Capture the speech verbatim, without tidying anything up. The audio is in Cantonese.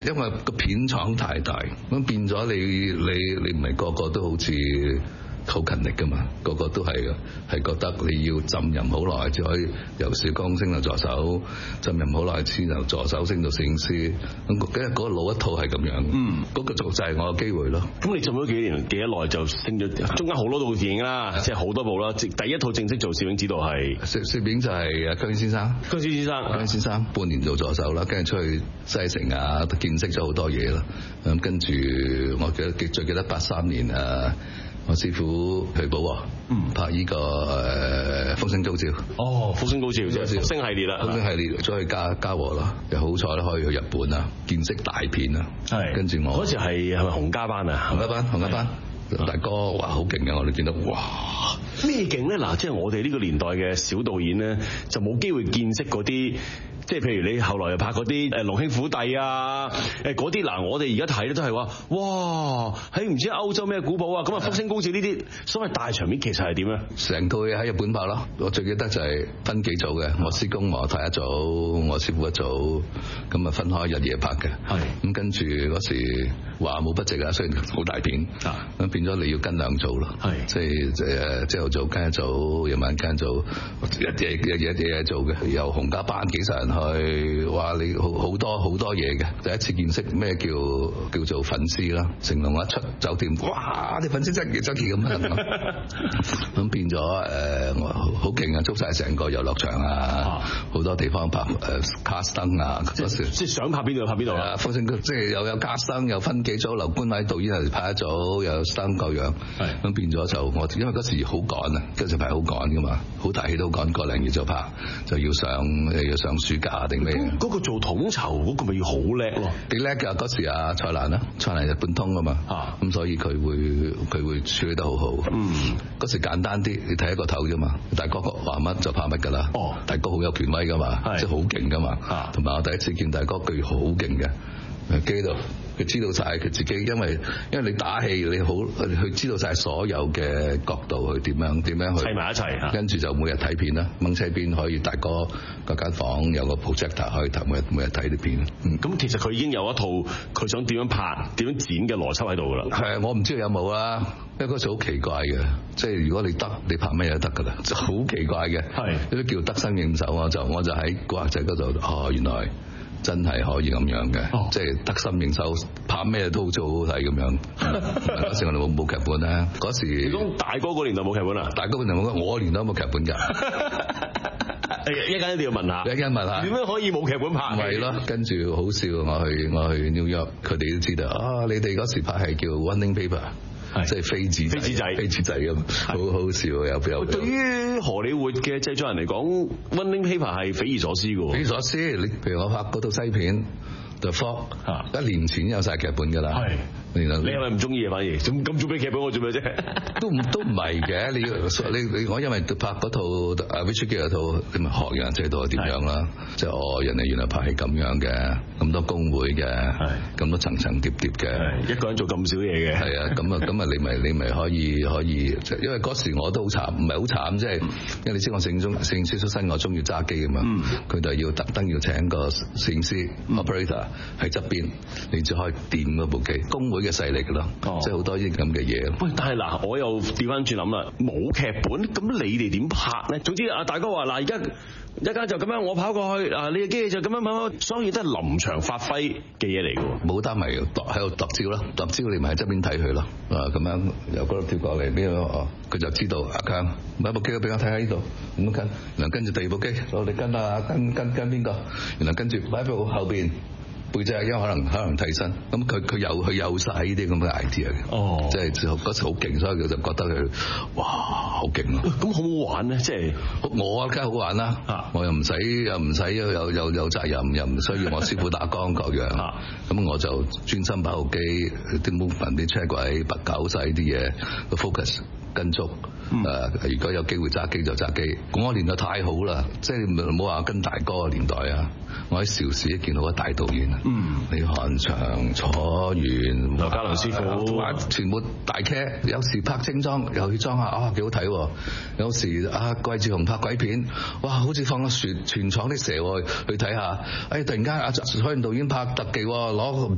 因為個片廠太大，咁變咗你你你唔係個個都好似好勤力噶嘛，個個都係係覺得你要浸淫好耐，至可以由小工升到助手，浸淫好耐先由助手升到攝影師。咁嗰嗰老一套係咁樣，嗯，嗰、嗰個就就係我嘅機會咯。 咁你浸咗幾年幾耐就升咗？中間好多套電影啦，即係好多部啦。第一套正式做攝影指導係攝攝影就係姜先生， 姜先生， 姜先生半年做助手啦，跟住出去西城啊，見識咗好多嘢啦。咁跟住我記得最記得八三年啊。我師傅徐寶華，嗯，拍呢、這個誒《福星高照》。 哦，《福星高照》即係福星系列啦， 福星系列再去嘉嘉禾啦，又好彩咧可以去日本啦，見識大片啦。係，跟住我嗰時係係咪洪家班啊？ 洪家班，洪家班，大哥哇好勁嘅，我哋見到哇咩勁咧？嗱，即係我哋呢個年代嘅小導演咧，就冇機會見識嗰啲。即係譬如你後來又拍嗰啲誒龍兄虎弟啊，誒嗰啲嗱，我哋而家睇咧都係話，哇喺唔知歐洲咩古堡啊，咁啊福星高照呢啲所謂大場面其實係點咧？ 成套嘢喺日本拍咯，我最記得就係分幾組嘅，我師公我太一組，我師傅一組，咁啊分開日夜拍嘅。係咁跟住嗰時話冇不值啊，雖然好大片，咁變咗你要跟兩組咯。係即係誒朝頭早跟一組，夜晚跟一組，日夜日夜夜夜做嘅，由洪家班幾十人去，哇！你好好多好多嘢嘅，第一次見識咩叫叫做粉絲啦。成龍一出酒店，哇！啲粉絲真係真係咁樣，咁變咗誒，我好勁啊！捉晒成個遊樂場啊，好多地方拍誒卡燈啊， 即係即係想拍邊度拍邊度啦。 福星即係又有卡燈，又分幾組，劉觀偉導演係拍一組，又有燈各樣，咁變咗就我因為嗰時好趕啊，嗰時排好趕噶嘛，好大戲都趕個零月就拍，就要上要上暑假定咩？ 嗰個做統籌嗰個咪要好叻咯， 幾叻㗎嗰時啊蔡瀾啊，蔡瀾日本通㗎嘛，咁、啊、所以佢會佢會處理得好好。嗯，嗰時簡單啲，你睇一個頭啫嘛，大哥話乜就拍乜㗎啦。哦，大哥好有權威㗎嘛，即係好勁㗎嘛。同埋我第一次見大哥句好勁嘅，機度佢知道晒佢自己，因為因為你打戲你好，佢知道晒所有嘅角度去點樣點樣去砌埋一齊， 跟住就每日睇片啦，掹車邊可以大哥嗰間房有個 projector 可以睇每日每日睇啲片。 嗯，咁其實佢已經有一套佢想點樣拍點樣剪嘅邏輯喺度㗎啦。 係啊，我唔知道有冇啦，因為嗰時好奇怪嘅，即係如果你得你拍咩都得㗎啦，就好奇怪嘅。係，呢啲叫得心應手，我就我就喺古惑仔嗰度，哦原來。真係可以咁樣嘅，哦、即係得心應手，拍咩都好似好好睇咁樣。嗰時我哋冇冇劇本咧，嗰時你講大哥嗰年代冇劇本啊？ 大哥嗰年代冇，我年代冇劇本㗎。 一間一定要問下， 一間問下， 點樣可以冇劇本拍？ 咪咯，跟住好笑，我去我去 New York，佢哋都知道啊，你哋嗰時拍係叫 Running Paper。即係飛紙仔，飛紙仔，飛紙仔咁，好好笑有有。 對於荷里活嘅製作人嚟講 ，Running Paper 係匪夷所思嘅。 匪夷所思，你譬如我拍嗰套西片 The Fog，一年前有晒劇本㗎啦。係，你係咪唔中意啊？反而咁咁做咩劇本我做咩啫？ 都唔都唔係嘅，你你你我因為拍嗰套啊 Richard Gere 嗰套，你咪學人制度係點樣啦？即係哦，人哋原來拍係咁樣嘅，咁多工會嘅，咁多層層疊疊嘅， 一個人做咁少嘢嘅。 係啊，咁啊咁啊，你咪你咪可以可以，因為嗰時我都好慘，唔係好慘，即係因為你知我攝影中攝影師出身，我中意揸機啊嘛，佢就要特登要請個攝影師 operator 喺側邊，你只可以掂嗰部機，工會嘅勢力咯，即係好多啲咁嘅嘢。 喂，但係嗱，我又調翻轉諗啦，冇劇本，咁你哋點拍咧？總之阿大哥話嗱，而家一間就咁樣，我跑過去，啊，你嘅機器就咁樣跑，所以都係臨場發揮嘅嘢嚟嘅喎。 冇得咪喺度度招咯，度招你咪喺側邊睇佢咯，啊咁樣由嗰度跳過嚟呢個哦，佢就知道阿強買部機俾我睇下呢度，咁跟，然後跟住第二部機，我哋跟啊跟跟跟邊個，然後跟住擺喺部後邊。背脊，因為可能可能替身，咁佢佢有佢有晒呢啲咁嘅 idea 嘅，哦，即係嗰時好勁，所以佢就覺得佢哇好勁咯。 咁好唔好玩咧？即係我梗係好玩啦，啊、我又唔使又唔使有有有有責任，又唔需要我師傅打光各樣，咁、啊、我就專心擺部機，啲 movement 啲車軌拔搞晒呢啲嘢，個 focus 跟足。誒、嗯呃，如果有機會揸機就揸機。我個年代太好啦，即係唔好話跟大哥嘅年代啊！我喺邵氏見到個大導演，嗯，李翰祥、楚原、 劉家良師傅， 哇，全部大劇。有時拍精裝，又去裝下，啊，幾好睇。有時啊，桂志雄拍鬼片，哇，好似放咗全全廠啲蛇去去睇下。哎，突然間啊，楚原導演拍特技，攞唔